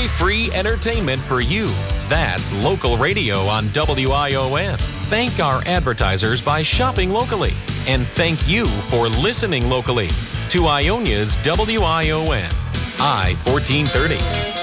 worry-free entertainment for you. That's local radio on WION. Thank our advertisers by shopping locally. And thank you for listening locally to Ionia's WION. I-1430.